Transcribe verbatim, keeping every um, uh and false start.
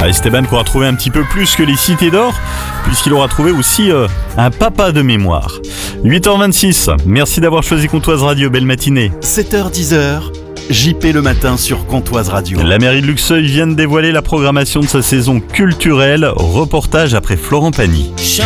Ah, Esteban qui aura trouvé un petit peu plus que les cités d'or, puisqu'il aura trouvé aussi euh, un papa de mémoire. huit heures vingt-six, merci d'avoir choisi Comtoise Radio, belle matinée. sept heures dix, J P le matin sur Comtoise Radio. La mairie de Luxeuil vient de dévoiler la programmation de sa saison culturelle. Reportage après Florent Pagny.